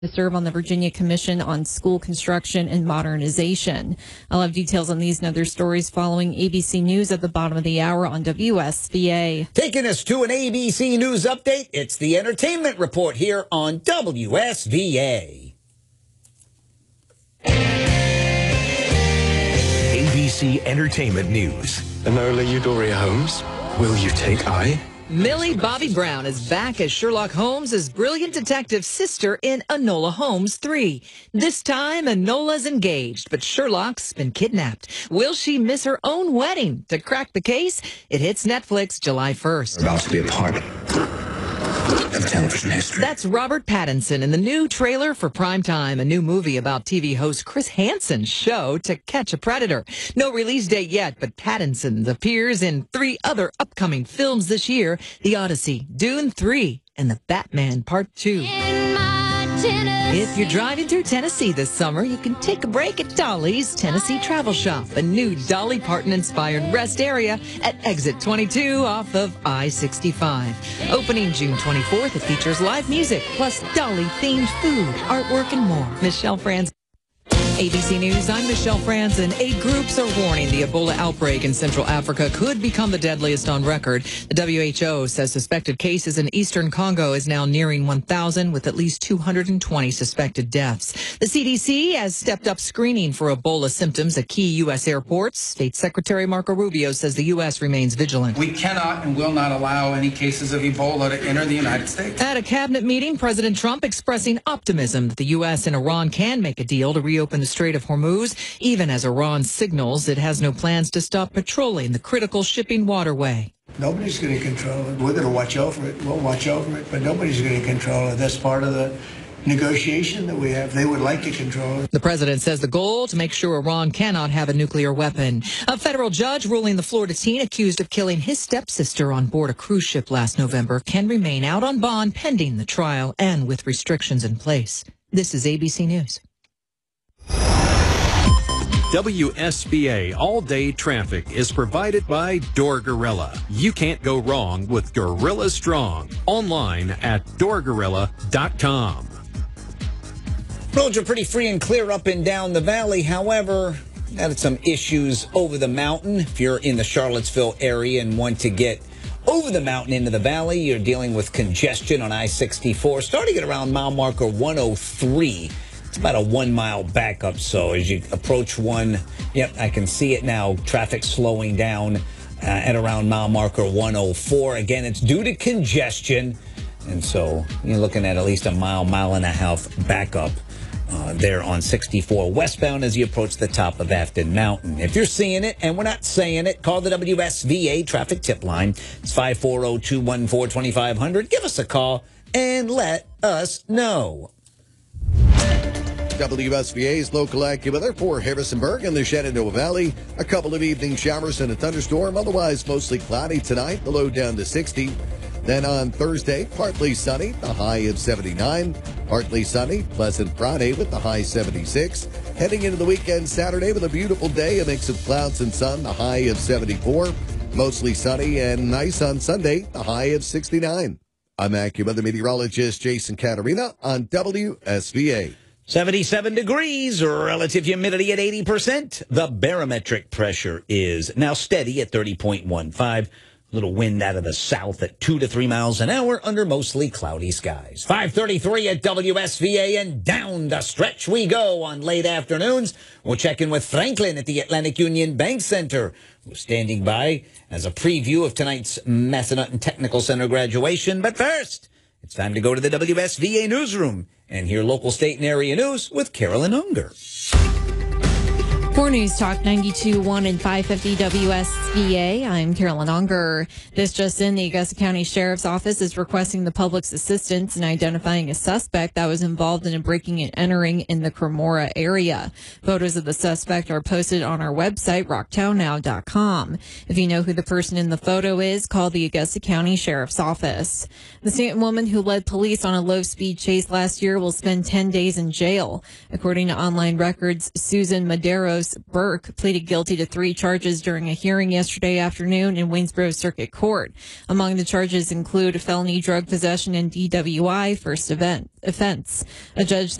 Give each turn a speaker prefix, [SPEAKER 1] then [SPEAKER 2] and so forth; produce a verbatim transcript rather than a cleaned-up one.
[SPEAKER 1] to serve on the Virginia Commission on School Construction and Modernization. I'll have details on these and other stories following A B C News at the bottom of the hour on W S V A.
[SPEAKER 2] Taking us to an A B C News update, it's the Entertainment Report here on W S V A.
[SPEAKER 3] A B C Entertainment News.
[SPEAKER 4] Enola Euphoria Holmes, will you take I?
[SPEAKER 5] Millie Bobby Brown is back as Sherlock Holmes' brilliant detective sister in Enola Holmes three. This time, Enola's engaged, but Sherlock's been kidnapped. Will she miss her own wedding? To crack the case, it hits Netflix July first.
[SPEAKER 4] About to be a part of television history.
[SPEAKER 5] That's Robert Pattinson in the new trailer for Primetime, a new movie about T V host Chris Hansen's show To Catch a Predator. No release date yet, but Pattinson appears in three other upcoming films this year: The Odyssey, Dune three, and The Batman Part two. If you're driving through Tennessee this summer, you can take a break at Dolly's Tennessee Travel Shop, a new Dolly Parton-inspired rest area at Exit twenty-two off of I sixty-five. Opening June twenty-fourth, it features live music, plus Dolly-themed food, artwork, and more. Michelle Franz. A B C News, I'm Michelle Franzen. Eight groups are warning the Ebola outbreak in Central Africa could become the deadliest on record. The W H O says suspected cases in eastern Congo is now nearing one thousand, with at least two hundred twenty suspected deaths. The C D C has stepped up screening for Ebola symptoms at key U S airports. State Secretary Marco Rubio says the U S remains vigilant.
[SPEAKER 6] We cannot and will not allow any cases of Ebola to enter the United States.
[SPEAKER 5] At a cabinet meeting, President Trump expressing optimism that the U S and Iran can make a deal to reopen the Strait of Hormuz, even as Iran signals it has no plans to stop patrolling the critical shipping waterway.
[SPEAKER 7] Nobody's going to control it. We're going to watch over it. We'll watch over it, but nobody's going to control it. That's part of the negotiation that we have. They would like to control it.
[SPEAKER 5] The president says the goal to make sure Iran cannot have a nuclear weapon. A federal judge ruling the Florida teen accused of killing his stepsister on board a cruise ship last November can remain out on bond pending the trial and with restrictions in place. This is A B C News.
[SPEAKER 8] W S V A all-day traffic is provided by Door Gorilla. You can't go wrong with Gorilla Strong. Online at door gorilla dot com.
[SPEAKER 2] Roads are pretty free and clear up and down the valley. However, had some issues over the mountain. If you're in the Charlottesville area and want to get over the mountain into the valley, you're dealing with congestion on I sixty-four, starting at around mile marker one oh three. It's about a one-mile backup, so as you approach one, yep, I can see it now, traffic slowing down uh, at around mile marker one oh four. Again, it's due to congestion, and so you're looking at at least a mile, mile and a half backup uh, there on sixty-four westbound as you approach the top of Afton Mountain. If you're seeing it and we're not saying it, call the W S V A traffic tip line. It's five four zero, two one four, two five zero zero. Give us a call and let us know.
[SPEAKER 9] W S V A's local AccuWeather for Harrisonburg and the Shenandoah Valley. A couple of evening showers and a thunderstorm. Otherwise, mostly cloudy tonight. The low down to sixty. Then on Thursday, partly sunny, the high of seventy-nine. Partly sunny, pleasant Friday with the high seventy-six. Heading into the weekend Saturday with a beautiful day, a mix of clouds and sun, the high of seventy-four. Mostly sunny and nice on Sunday, the high of sixty-nine. I'm AccuWeather meteorologist Jason Caterina on W S V A.
[SPEAKER 2] seventy-seven degrees, relative humidity at eighty percent. The barometric pressure is now steady at thirty point one five. Little wind out of the south at two to three miles an hour under mostly cloudy skies. five thirty-three at W S V A, and down the stretch we go on late afternoons. We'll check in with Franklin at the Atlantic Union Bank Center, who's standing by as a preview of tonight's Massanutten Technical Center graduation. But first, it's time to go to the W S V A newsroom and hear local, state, and area news with Carolyn Unger.
[SPEAKER 1] For News Talk ninety-two point one and five fifty W S V A, I'm Carolyn Unger. This just in, the Augusta County Sheriff's Office is requesting the public's assistance in identifying a suspect that was involved in a breaking and entering in the Cremora area. Photos of the suspect are posted on our website, rocktown now dot com. If you know who the person in the photo is, call the Augusta County Sheriff's Office. The Stanton woman who led police on a low-speed chase last year will spend ten days in jail. According to online records, Susan Madero Amos Burke pleaded guilty to three charges during a hearing yesterday afternoon in Waynesboro Circuit Court. Among the charges include felony drug possession and D W I first event offense. A judge